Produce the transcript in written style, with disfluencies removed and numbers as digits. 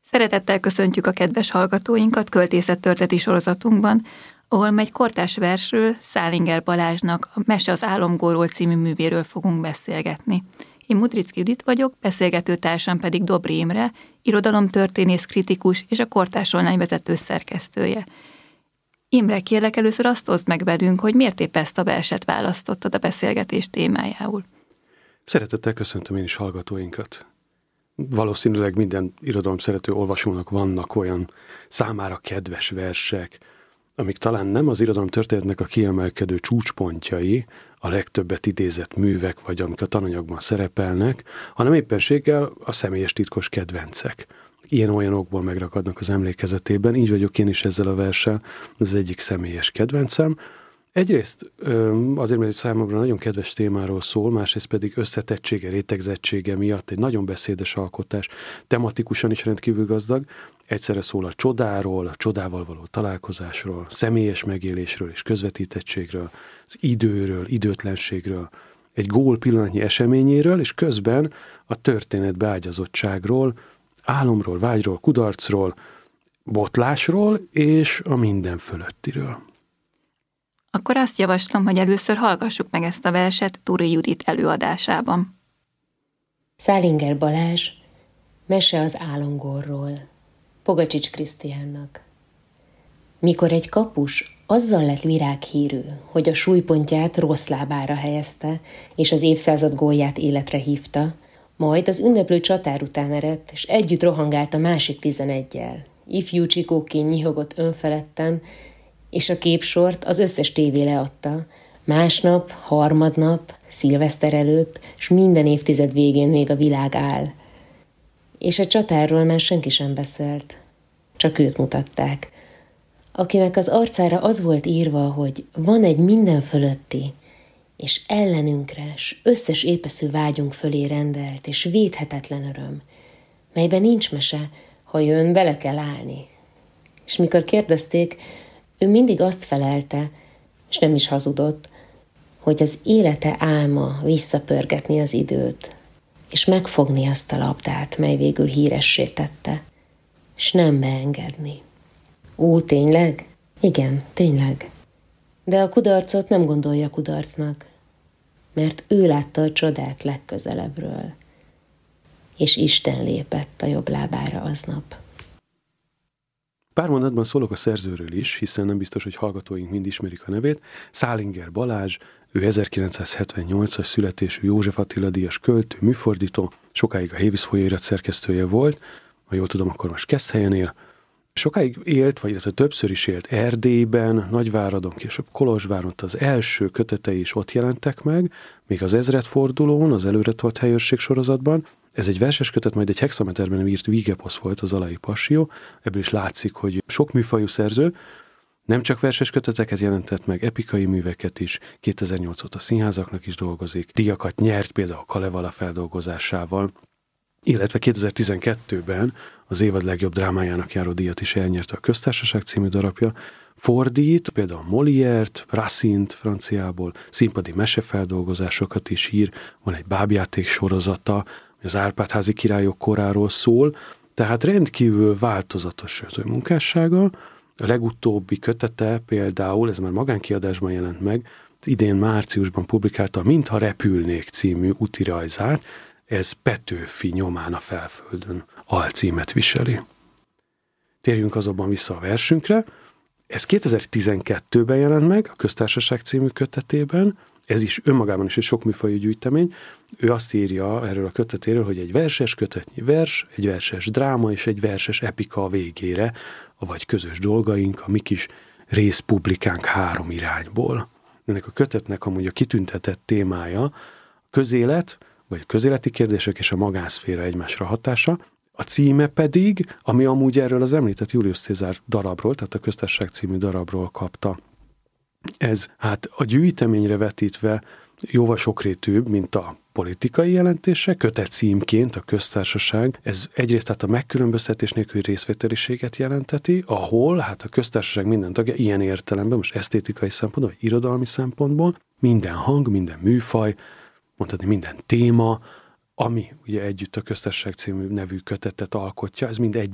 Szeretettel köszöntjük a kedves hallgatóinkat költészettörténeti sorozatunkban, ahol egy kortárs versről, Szálinger Balázsnak a Mese az álomgórról című művéről fogunk beszélgetni. Én Mudricki Judit vagyok, beszélgető társam pedig Dobry Imre, irodalomtörténész, kritikus és a Kortárs Online vezető szerkesztője. Imre, kérlek, először azt oszd meg velünk, hogy miért épp ezt a verset választottad a beszélgetés témájául. Szeretettel köszöntöm én is hallgatóinkat. Valószínűleg minden irodalom szerető olvasónak vannak olyan számára kedves versek, amik talán nem az irodalom történetnek a kiemelkedő csúcspontjai, a legtöbbet idézett művek, vagy amik a tananyagban szerepelnek, hanem éppenséggel a személyes titkos kedvencek. Ilyen-olyan okból megrakadnak az emlékezetében, így vagyok én is ezzel a verssel, ez az egyik személyes kedvencem. Egyrészt azért, mert számomra nagyon kedves témáról szól, másrészt pedig összetettsége, rétegzettsége miatt egy nagyon beszédes alkotás, tematikusan is rendkívül gazdag, egyszerre szól a csodáról, a csodával való találkozásról, személyes megélésről és közvetítettségről, az időről, időtlenségről, egy gól pillanatnyi eseményéről, és közben a történet beágyazottságról, álomról, vágyról, kudarcról, botlásról és a minden fölöttiről. Akkor azt javaslom, hogy először hallgassuk meg ezt a verset Turi Judit előadásában. Szálinger Balázs, Mese az álomgórról, Pogacsics Krisztiánnak. Mikor egy kapus azzal lett virághírű, hogy a súlypontját rossz lábára helyezte, és az évszázad gólját életre hívta, majd az ünneplő csatár után eredt, és együtt rohangált a másik 11-jel. Ifjú csikóként nyihogott önfeledten, és a képsort az összes tévé leadta. Másnap, harmadnap, szilveszter előtt, s minden évtized végén még a világ áll. És a csatárról már senki sem beszélt. Csak őt mutatták. Akinek az arcára az volt írva, hogy van egy minden fölötti, és ellenünkre, s összes épeszű vágyunk fölé rendelt, és védhetetlen öröm, melyben nincs mese, ha jön, bele kell állni. És mikor kérdezték, ő mindig azt felelte, és nem is hazudott, hogy az élete álma visszapörgetni az időt, és megfogni azt a labdát, mely végül híressé tette, és nem beengedni. Ó, tényleg? Igen, tényleg. De a kudarcot nem gondolja kudarcnak, mert ő látta a csodát legközelebbről, és Isten lépett a jobb lábára aznap. Pár mondatban szólok a szerzőről is, hiszen nem biztos, hogy hallgatóink mind ismerik a nevét. Szálinger Balázs, ő 1978-as születésű József Attila díjas költő, műfordító, sokáig a Hévíz folyóirat szerkesztője volt, ha jól tudom, akkor most Keszthelyen él. Sokáig élt, vagy illetve többször is élt Erdélyben, Nagyváradon, később Kolozsváron, az első kötetei is ott jelentek meg, még az ezredfordulón, az Előretolt helyőrség sorozatban. Ez egy verses kötet, majd egy hexameterben írt vígeposz volt, az Alai Passió. Ebből is látszik, hogy sok műfajú szerző, nem csak verses köteteket jelentett meg, epikai műveket is, 2008 óta színházaknak is dolgozik, díjakat nyert például a Kalevala feldolgozásával, illetve 2012-ben az évad legjobb drámájának járó díjat is elnyerte a Köztársaság című darabja. Fordít, például Molière-t, Racine-t franciából, színpadi mesefeldolgozásokat is ír, van egy bábjáték sorozata, az Árpád-házi királyok koráról szól, tehát rendkívül változatos munkássága. A legutóbbi kötete például, ez már magánkiadásban jelent meg, idén márciusban publikálta a Mintha repülnék című útirajzát, ez Petőfi nyomán a felföldön alcímet viseli. Térjünk azonban vissza a versünkre. Ez 2012-ben jelent meg, a Köztársaság című kötetében, ez is önmagában is egy sokműfajú gyűjtemény. Ő azt írja erről a kötetéről, hogy egy verses kötetnyi vers, egy verses dráma és egy verses epika a végére, avagy közös dolgaink, a mi kis részpublikánk 3 irányból. Ennek a kötetnek amúgy a kitüntetett témája a közélet, vagy a közéleti kérdések és a magánszféra egymásra hatása. A címe pedig, ami amúgy erről az említett Julius Cézár darabról, tehát a Köztársaság című darabról kapta. Ez hát a gyűjteményre vetítve jóval sokrétűbb, mint a politikai jelentése, kötet címként a Köztársaság. Ez egyrészt tehát a megkülönböztetés nélküli részvételiséget jelenteti, ahol hát a Köztársaság minden tagja ilyen értelemben, most esztétikai szempontból, vagy irodalmi szempontból, minden hang, minden műfaj, mondhatni minden téma, ami ugye együtt a Köztársaság című nevű kötetet alkotja, ez mind egy